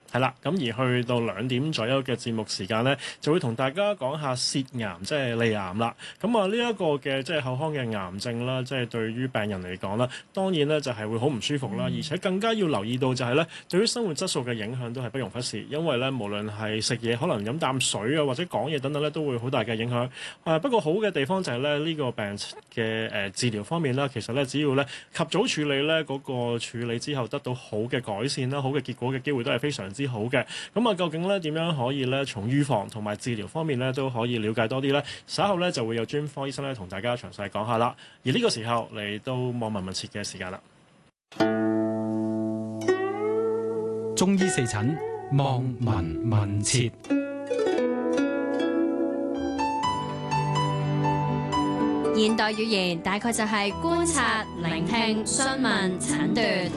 係啦，咁而去到2點左右嘅節目時間呢，就會同大家講下舌癌，即係脷癌啦。咁啊，呢一個嘅即係口腔嘅癌症啦，即係對於病人嚟講啦，當然呢就係會好唔舒服啦，而且更加要留意到就係呢，對於生活質素嘅影響都係不容忽視，因為呢，無論係食嘢，可能飲啖水啊，或者講嘢等等呢，都會好大嘅影響。不過好嘅地方就係呢，呢個病嘅治療方面啦，其實呢，只要呢及早處理呢，嗰個處理之後得到好嘅改善啦，好嘅結果嘅機會都係非常之好嘅。咁啊，究竟咧點樣可以咧從預防同埋治療方面咧都可以了解多啲咧？稍後咧就會有專科醫生咧同大家詳細講下啦。而呢個時候嚟到望聞問切嘅時間啦。 中醫四診望聞問切。 現代語言大概就係觀察、聆聽、詢問、診斷。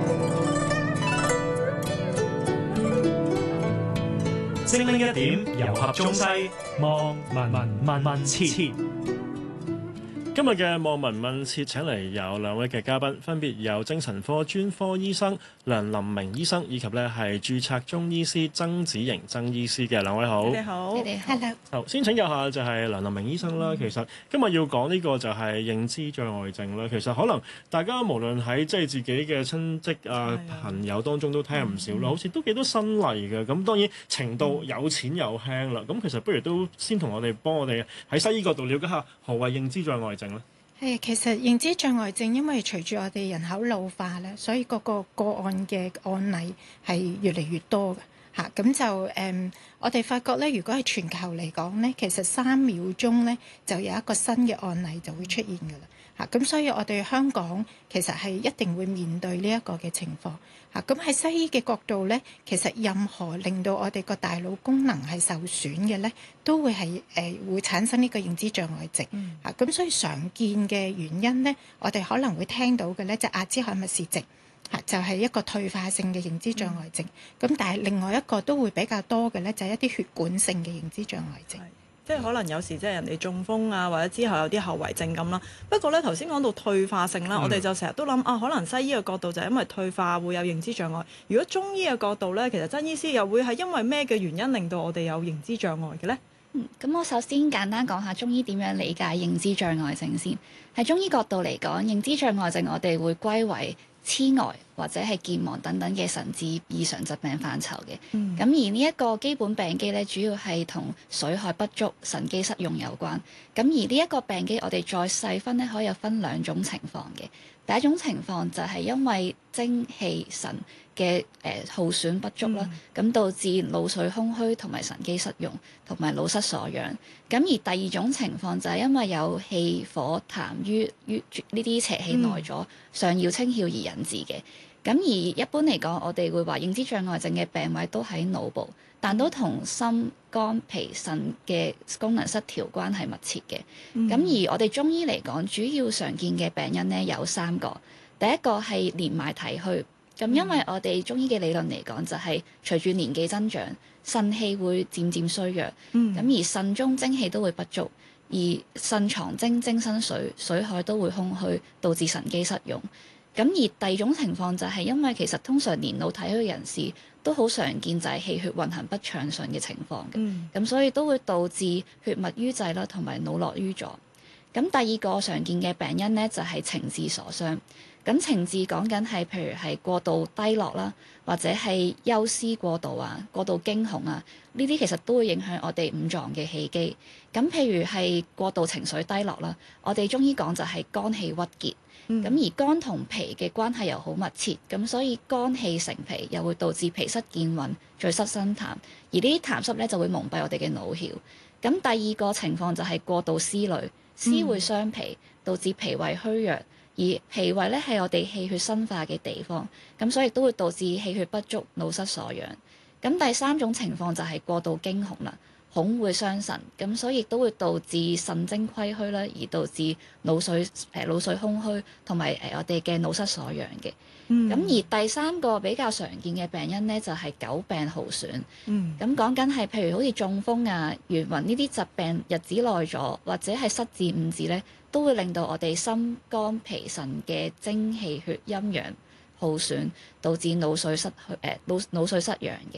精靈一點，糅合中西，望聞問切。 今日嘅望聞問切請嚟有2位嘅嘉賓，分別有精神科專科醫生梁林明醫生，以及咧係註冊中醫師曾子瑩曾醫師嘅。2位好。 你哋好，你哋好。Hello。 好，先請教下就係梁林明醫生啦。其實今日要講呢個就係認知障礙症啦。其實可能大家無論喺即係自己嘅親戚啊朋友當中都聽唔少啦，好似都幾多新例嘅。咁當然程度有淺有輕啦。咁其實不如都先同幫我哋喺西醫角度了解下何謂認知障礙症咧？ 係，其實認知障礙症因為隨住我哋人口老化咧，所以個案嘅案例係越嚟越多嘅嚇。咁就我哋發覺咧，如果係全球嚟講咧，其實3秒鐘咧就有一個新嘅案例就會出現㗎啦嚇。咁所以我哋香港其實係一定會面對呢一個嘅情況嚇。咁喺西醫嘅角度咧，其實任何令到我哋個大腦功能係受損嘅咧，都會係會產生呢個認知障礙症嚇。咁所以常見嘅原因咧，我哋可能會聽到嘅咧就阿茲海默氏症嚇，就係一個退化性嘅認知障礙症。咁但係另外一個都會比較多嘅咧，就係一啲血管性嘅認知障礙症。 即係可能有時即係人哋中風啊，或者之後有啲後遺症咁啦。不過咧頭先講到退化性啦，我哋就成日都諗可能西醫嘅角度就係因為退化會有認知障礙。如果中醫嘅角度咧，其實曾醫師又會係因為咩嘅原因令到我哋有認知障礙嘅咧？ 咁我首先簡單講下中醫點樣理解認知障礙症先。喺中醫角度嚟講，認知障礙症我哋會歸為痴呆或者係健忘等等嘅神志異常疾病範疇嘅。咁而呢一個基本病機咧，主要係同水害不足、神經失用有關。咁而呢一個病機，我哋再細分咧，可以有分2種情況嘅。第一種情況就係因為精氣神嘅耗損不足啦，咁導致腦髓空虛同埋神經失用同埋腦失所養。咁而第2種情況就係因為有氣火痰瘀呢啲邪氣內阻，上擾清竅而引致嘅。咁而一般嚟講，我哋會話認知障礙症嘅病位都喺腦部，但都同心肝脾腎嘅功能失調關係密切嘅。咁而我哋中醫嚟講，主要常見嘅病因呢有3個。第一個係連埋體虛。咁因為我哋中醫嘅理論嚟講，就係隨住年紀增長，腎氣會漸漸衰弱，咁而腎中精氣都會不足，而腎藏精，精生水，水海都會空虛，導致神機失用。咁而第2種情況就係因為其實通常年老體虛嘅人士都好常見就係氣血運行不暢順嘅情況嘅，咁所以都會導致血脈瘀滯啦，同埋腦絡瘀阻。咁第2個常見嘅病因呢，就係情志所傷。咁情志講緊係譬如係過度低落啦，或者係憂思過度啊、過度驚恐啊，呢啲其實都會影響我哋5臟嘅氣機。咁譬如係過度情緒低落啦，我哋中醫講就係肝氣鬱結。咁而肝同脾嘅關係又好密切，咁所以肝氣成脾又會導致脾濕健運、聚濕生痰，而呢啲痰濕咧就會蒙蔽我哋嘅腦竅。咁第2個情況就係過度思慮，思會傷脾，導致脾胃虛弱。而脾胃咧係我哋氣血生化嘅地方，咁所以都會導致氣血不足、腦失所養。咁第3種情況就係過度驚恐啦，恐會傷腎，咁所以亦都會導致腎精虧虛啦，而導致腦髓空虛同埋我哋嘅腦失所養嘅。咁而第3個比較常見嘅病因咧就係久病耗損。咁講緊係譬如好似中風啊、眩暈呢啲疾病日子耐咗，或者係失智誤治咧，都會令到我哋心肝脾腎嘅精氣血陰陽耗損，導致腦髓失養嘅。